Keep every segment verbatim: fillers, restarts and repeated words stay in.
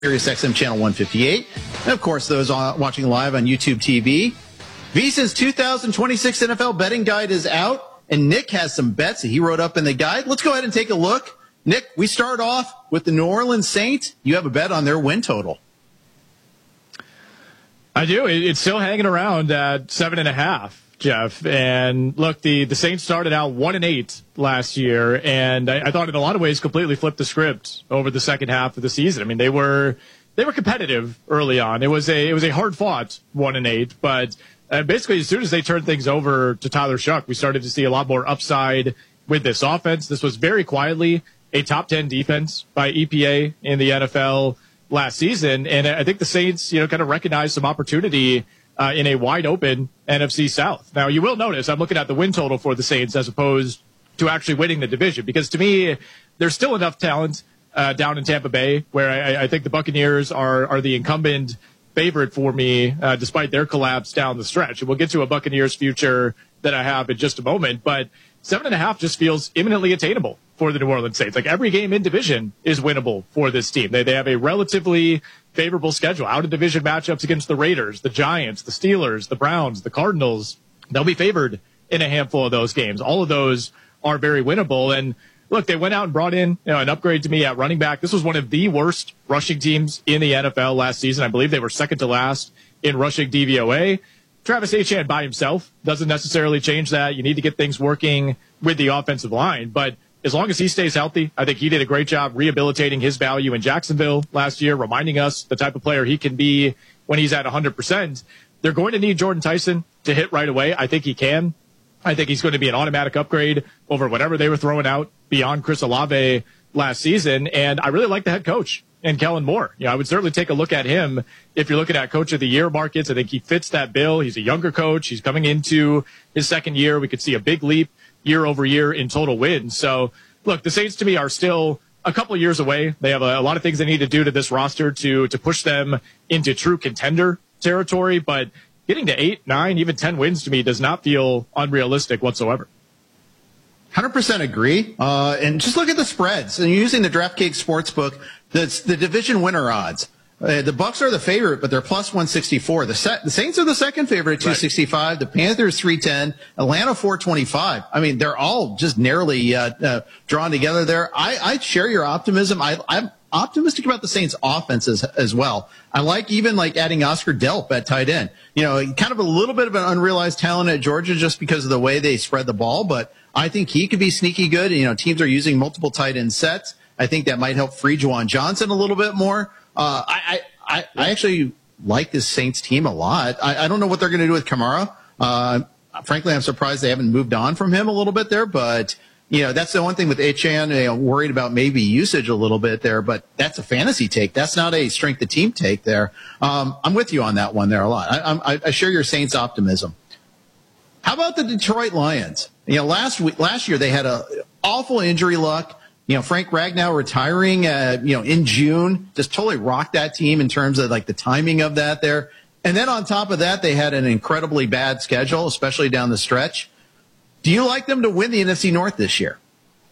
Sirius X M channel one fifty-eight. And of course, those watching live on YouTube T V. VSiN's two thousand twenty-six N F L betting guide is out, and Nick has some bets that he wrote up in the guide. Let's go ahead and take a look. Nick, we start off with the New Orleans Saints. You have a bet on their win total. I do. It's still hanging around at seven and a half, Jeff. And look, the, the Saints started out one and eight last year, and I, I thought in a lot of ways completely flipped the script over the second half of the season. I mean, they were they were competitive early on. It was a it was a hard fought one and eight, but uh, basically as soon as they turned things over to Tyler Shough, we started to see a lot more upside with this offense. This was very quietly a top ten defense by E P A in the N F L last season, and I think the Saints, you know, kind of recognized some opportunity uh, in a wide open N F C South. Now, you will notice I'm looking at the win total for the Saints as opposed to actually winning the division, because to me, there's still enough talent uh, down in Tampa Bay where I, I think the Buccaneers are are the incumbent favorite for me, uh, despite their collapse down the stretch. And we'll get to a Buccaneers future that I have in just a moment, but seven and a half just feels imminently attainable for the New Orleans Saints. Like, every game in division is winnable for this team. They they have a relatively favorable schedule. Out of division matchups against the Raiders, the Giants, the Steelers, the Browns, the Cardinals. They'll be favored in a handful of those games. All of those are very winnable. And look, they went out and brought in, you know, an upgrade to me at running back. This was one of the worst rushing teams in the N F L last season. I believe they were second to last in rushing D V O A. Travis Etienne by himself doesn't necessarily change that. You need to get things working with the offensive line. But as long as he stays healthy, I think he did a great job rehabilitating his value in Jacksonville last year, reminding us the type of player he can be when he's at one hundred percent. They're going to need Jordan Tyson to hit right away. I think he can. I think he's going to be an automatic upgrade over whatever they were throwing out beyond Chris Olave last season. And I really like the head coach and Kellen Moore. You know, I would certainly take a look at him if you're looking at coach of the year markets. I think he fits that bill. He's a younger coach. He's coming into his second year. We could see a big leap year over year in total wins. So look, the Saints to me are still a couple of years away. They have a, a lot of things they need to do to this roster to, to push them into true contender territory, but getting to eight, nine, even ten wins to me does not feel unrealistic whatsoever. one hundred percent agree. Uh, and just look at the spreads. And using the DraftKings Sportsbook, that's the division winner odds. Uh, the Bucs are the favorite, but they're plus one sixty-four. The, set, the Saints are the second favorite at two sixty-five. Right. The Panthers three ten. Atlanta four twenty-five. I mean, they're all just narrowly uh, uh, drawn together there. I, I share your optimism. I, I'm optimistic about the Saints' offenses as well. I like even like adding Oscar Delp at tight end. You know, kind of a little bit of an unrealized talent at Georgia just because of the way they spread the ball, but I think he could be sneaky good. You know, teams are using multiple tight end sets. I think that might help free Juwan Johnson a little bit more. Uh, I, I, I actually like this Saints team a lot. I, I don't know what they're going to do with Kamara. Uh, frankly, I'm surprised they haven't moved on from him a little bit there, but you know, that's the one thing with Etienne, you know, worried about maybe usage a little bit there, but that's a fantasy take. That's not a strength of team take there. Um, I'm with you on that one there a lot. I, I, I share your Saints optimism. How about the Detroit Lions? You know, last week, last year they had a awful injury luck. You know, Frank Ragnow retiring, uh, you know, in June, just totally rocked that team in terms of like the timing of that there. And then on top of that, they had an incredibly bad schedule, especially down the stretch. Do you like them to win the N F C North this year?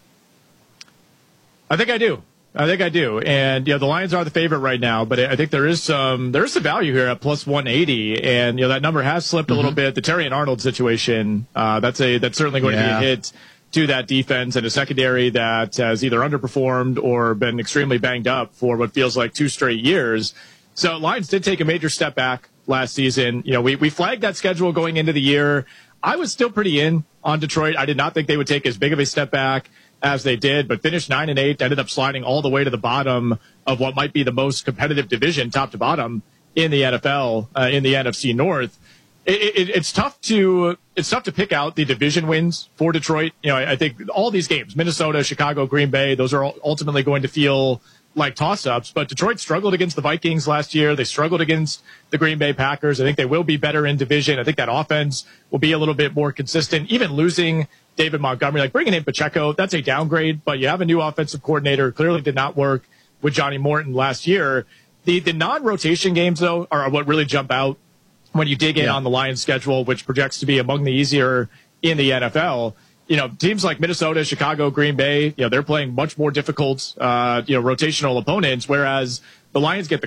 I think I do. I think I do. And, you know, the Lions are the favorite right now, but I think there is some, there is some value here at plus one eighty. And, you know, that number has slipped mm-hmm. a little bit. The Terrion Arnold situation, uh, that's a, that's certainly going yeah. to be a hit to that defense and a secondary that has either underperformed or been extremely banged up for what feels like two straight years. So Lions did take a major step back last season. You know, we, we flagged that schedule going into the year. I was still pretty in on Detroit. I did not think they would take as big of a step back as they did, but finished nine and eight, ended up sliding all the way to the bottom of what might be the most competitive division, top to bottom, in the N F L, uh, in the N F C North. It, it, it's tough to it's tough to pick out the division wins for Detroit. You know, I, I think all these games, Minnesota, Chicago, Green Bay, those are ultimately going to feel like toss-ups. But Detroit struggled against the Vikings last year. They struggled against the Green Bay Packers. I think they will be better in division. I think that offense will be a little bit more consistent. Even losing David Montgomery, like bringing in Pacheco, that's a downgrade. But you have a new offensive coordinator. Clearly did not work with Johnny Morton last year. The the non-rotation games, though, are what really jump out when you dig in yeah. on the Lions schedule, which projects to be among the easier in the N F L. you know, teams like Minnesota, Chicago, Green Bay, you know, they're playing much more difficult, uh, you know, rotational opponents, whereas the Lions get the